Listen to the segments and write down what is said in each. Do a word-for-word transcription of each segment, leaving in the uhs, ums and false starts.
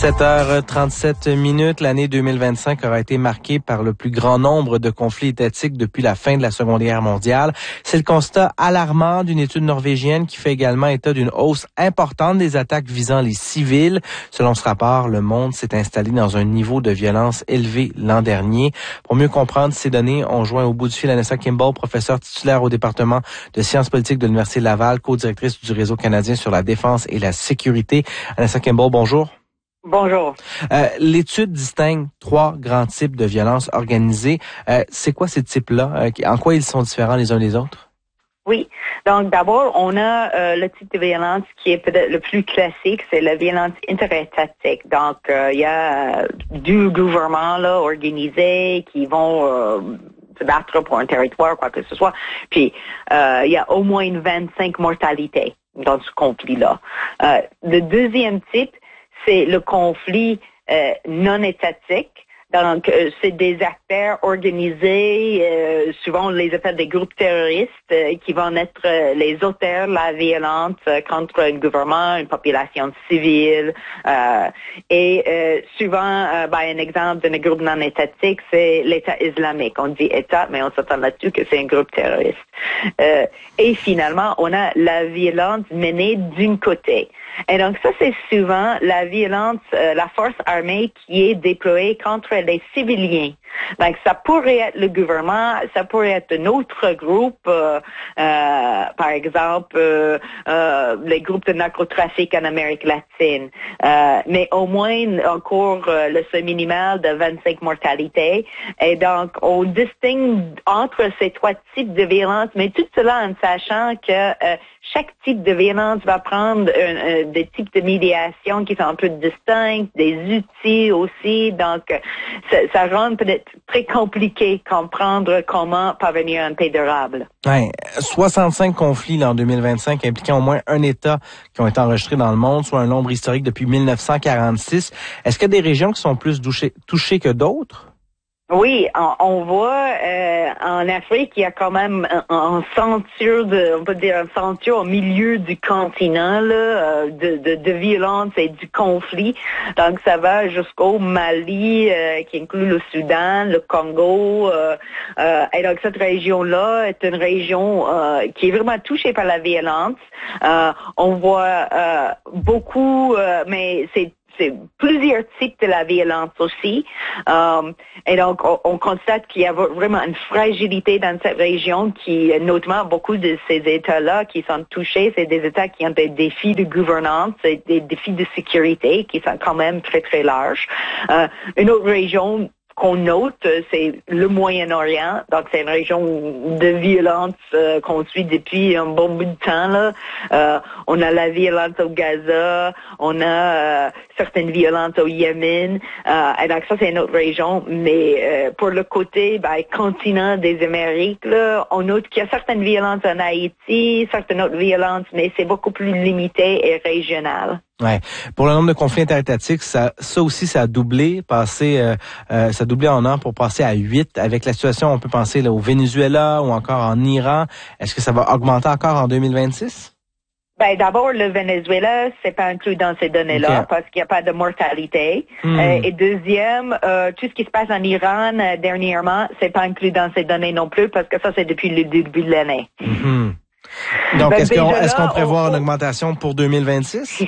sept heures trente-sept minutes, l'année deux mille vingt-cinq aura été marquée par le plus grand nombre de conflits étatiques depuis la fin de la Seconde Guerre mondiale. C'est le constat alarmant d'une étude norvégienne qui fait également état d'une hausse importante des attaques visant les civils. Selon ce rapport, le monde s'est installé dans un niveau de violence élevé l'an dernier. Pour mieux comprendre ces données, on joint au bout du fil Anessa Kimball, professeure titulaire au département de sciences politiques de l'Université Laval, co-directrice du Réseau canadien sur la défense et la sécurité. Anessa Kimball, bonjour. Bonjour. Euh, l'étude distingue trois grands types de violences organisées. Euh, c'est quoi ces types-là? Euh, en quoi ils sont différents les uns des autres? Oui. Donc, d'abord, on a euh, le type de violence qui est peut-être le plus classique, c'est la violence interétatique. Donc, euh, il y a deux gouvernements là organisés qui vont euh, se battre pour un territoire, quoi que ce soit. Puis, euh, il y a au moins vingt-cinq mortalités dans ce conflit-là. Euh, le deuxième type, c'est le conflit euh, non étatique. Donc, euh, c'est des acteurs organisés, euh, souvent on les appelle des groupes terroristes, euh, qui vont être euh, les auteurs de la violence euh, contre un gouvernement, une population civile. Euh, et euh, souvent, euh, ben, un exemple d'un groupe non étatique, c'est l'État islamique. On dit État, mais on s'attend là-dessus que c'est un groupe terroriste. Euh, et finalement, on a la violence menée d'un côté. Et donc ça, c'est souvent la violence, euh, la force armée qui est déployée contre les civiliens. Donc ça pourrait être le gouvernement, ça pourrait être un autre groupe, euh, euh, par exemple euh, euh, les groupes de narcotrafic en Amérique latine. Euh, mais au moins encore euh, le seuil minimal de vingt-cinq mortalités. Et donc on distingue entre ces trois types de violence, mais tout cela en sachant que euh, chaque type de violence va prendre un, un, des types de médiation qui sont un peu distincts, des outils aussi. Donc, ça, ça rend peut-être très compliqué comprendre comment parvenir à une paix durable. Ouais, soixante-cinq conflits là, en deux mille vingt-cinq impliquant au moins un État qui ont été enregistrés dans le monde, soit un nombre historique depuis mille neuf cent quarante-six. Est-ce qu'il y a des régions qui sont plus touchées, touchées que d'autres? Oui, on, on voit euh, en Afrique, il y a quand même un, un ceinture de, on peut dire un ceinture au milieu du continent là, euh, de, de, de violence et du conflit. Donc ça va jusqu'au Mali, euh, qui inclut le Soudan, le Congo. Euh, euh, et donc cette région-là est une région euh, qui est vraiment touchée par la violence. Euh, on voit euh, beaucoup, euh, mais c'est c'est plusieurs types de la violence aussi. Um, et donc, on, on constate qu'il y a vraiment une fragilité dans cette région qui, notamment, beaucoup de ces États-là qui sont touchés, c'est des États qui ont des défis de gouvernance et des défis de sécurité qui sont quand même très, très larges. Uh, une autre région qu'on note, c'est le Moyen-Orient. Donc, c'est une région de violence euh, qu'on suit depuis un bon bout de temps. Là. Euh, on a la violence au Gaza, on a euh, certaines violences au Yémen. Euh, et donc, ça, c'est une autre région. Mais euh, pour le côté ben, continent des Amériques, là, on note qu'il y a certaines violences en Haïti, certaines autres violences, mais c'est beaucoup plus limité et régional. Ouais. Pour le nombre de conflits interétatiques, ça, ça aussi, ça a doublé, passé, euh, euh, ça a doublé en an pour passer à huit. Avec la situation, on peut penser là, au Venezuela ou encore en Iran. Est-ce que ça va augmenter encore en deux mille vingt-six? Ben, d'abord, le Venezuela, c'est pas inclus dans ces données-là, okay, parce qu'il n'y a pas de mortalité. Hmm. Euh, et deuxième, euh, tout ce qui se passe en Iran euh, dernièrement, c'est pas inclus dans ces données non plus, parce que ça, c'est depuis le début de l'année. Mm-hmm. Donc, ben, est-ce qu'on, est-ce qu'on prévoit on, une augmentation pour deux mille vingt-six?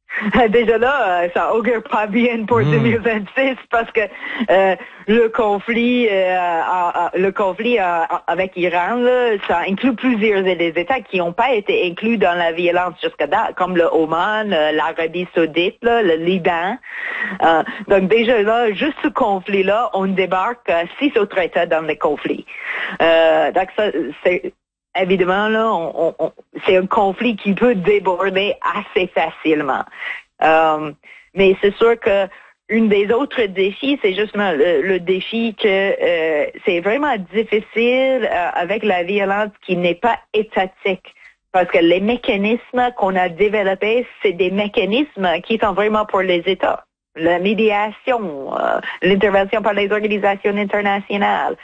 Déjà là, ça augure pas bien pour mmh. deux mille vingt-six parce que euh, le conflit, euh, a, a, le conflit a, avec Iran, là, ça inclut plusieurs des États qui n'ont pas été inclus dans la violence jusqu'à date, comme le Oman, euh, l'Arabie Saoudite, là, le Liban. Euh, donc déjà là, juste ce conflit-là, on débarque euh, six autres États dans le conflit. Euh, donc ça, c'est évidemment, là, on, on, c'est un conflit qui peut déborder assez facilement. Euh, mais c'est sûr que une des autres défis, c'est justement le, le défi que euh, c'est vraiment difficile euh, avec la violence qui n'est pas étatique. Parce que les mécanismes qu'on a développés, c'est des mécanismes qui sont vraiment pour les États. La médiation, euh, l'intervention par les organisations internationales.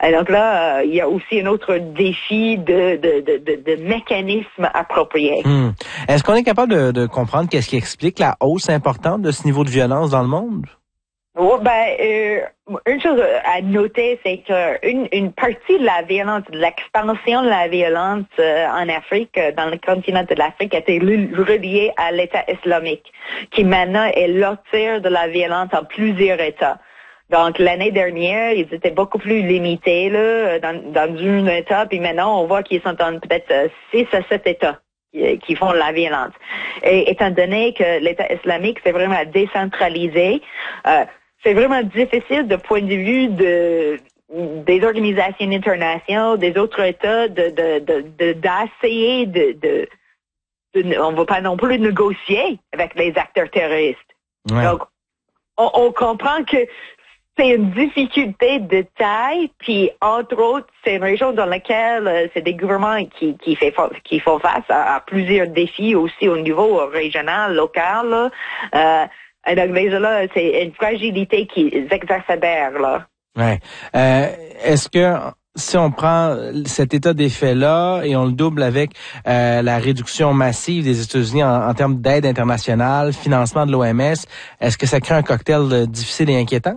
Et donc là, euh, il y a aussi un autre défi de, de, de, de, de mécanismes appropriés. Hmm. Est-ce qu'on est capable de, de comprendre qu'est-ce qui explique la hausse importante de ce niveau de violence dans le monde? Oh, ben, euh, une chose à noter, c'est qu'une une partie de la violence, de l'expansion de la violence euh, en Afrique, euh, dans le continent de l'Afrique, a été reliée à l'État islamique, qui maintenant est l'auteur de la violence en plusieurs États. Donc, l'année dernière, ils étaient beaucoup plus limités là, dans, dans un État, puis maintenant, on voit qu'ils sont dans peut-être six à sept États qui, qui font la violence. Et étant donné que l'État islamique, c'est vraiment décentralisé, euh, c'est vraiment difficile de point de vue de des organisations internationales, des autres États, de de de, de d'essayer de, de, de on va pas non plus négocier avec les acteurs terroristes. Ouais. Donc, on, on comprend que c'est une difficulté de taille, puis entre autres, c'est une région dans laquelle euh, c'est des gouvernements qui qui fait qui font face à, à plusieurs défis aussi au niveau régional, local. Là. Euh, Et donc, là, c'est une fragilité qui exacerbère, là. Ouais. Euh, est-ce que, si on prend cet état des faits-là et on le double avec euh, la réduction massive des États-Unis en, en termes d'aide internationale, financement de l'O M S, est-ce que ça crée un cocktail difficile et inquiétant?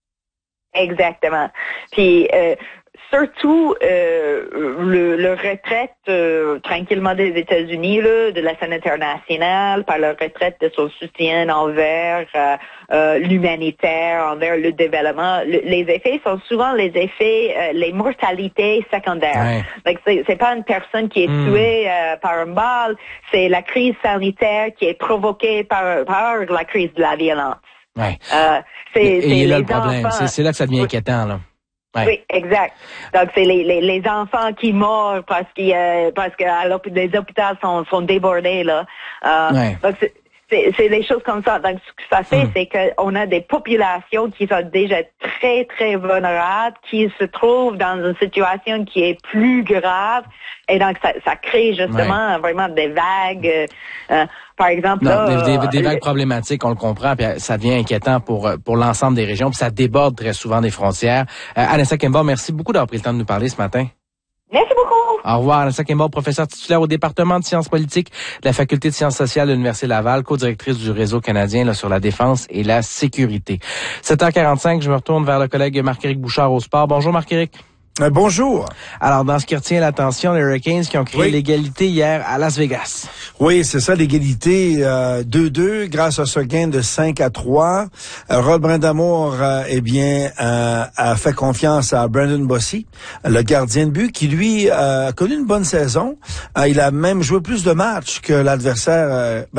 Exactement. Puis, euh, surtout, euh, le, le retraite euh, tranquillement des États-Unis, là, de la scène internationale, par la retraite de son soutien envers euh, euh, l'humanitaire, envers le développement. Le, les effets sont souvent les effets, euh, les mortalités secondaires. Ouais. Donc, c'est, c'est pas une personne qui est mmh. tuée euh, par une balle, c'est la crise sanitaire qui est provoquée par, par la crise de la violence. Ouais. Euh, c'est, et, c'est et les là le problème, enfants. c'est, c'est là que ça devient inquiétant, là. Ouais. Oui, exact. Donc c'est les, les, les enfants qui meurent parce qu'il euh, parce que les hôpitaux sont, sont débordés là. Euh, ouais. Donc c'est, c'est, c'est des choses comme ça. Donc ce que ça fait, hum. c'est qu'on a des populations qui sont déjà très très vulnérables, qui se trouvent dans une situation qui est plus grave, et donc ça, ça crée justement ouais. vraiment des vagues. Euh, euh, Par exemple, non, là, des, des, des vagues le... problématiques, on le comprend, puis ça devient inquiétant pour pour l'ensemble des régions, puis ça déborde très souvent des frontières. Euh, Anessa Kimball, merci beaucoup d'avoir pris le temps de nous parler ce matin. Merci beaucoup. Au revoir, Anessa Kimball, professeure titulaire au département de sciences politiques de la Faculté de sciences sociales de l'Université Laval, co-directrice du réseau canadien là, sur la défense et la sécurité. sept heures quarante-cinq, je me retourne vers le collègue Marc-Éric Bouchard au sport. Bonjour Marc-Éric. Euh, bonjour. Alors, dans ce qui retient l'attention, les Hurricanes qui ont créé oui. l'égalité hier à Las Vegas. Oui, c'est ça, l'égalité euh, deux deux grâce à ce gain de cinq à trois. Euh, Rod Brindamour, euh, eh bien, euh, a fait confiance à Brandon Bossy, le gardien de but, qui, lui, euh, a connu une bonne saison. Euh, il a même joué plus de matchs que l'adversaire. Euh,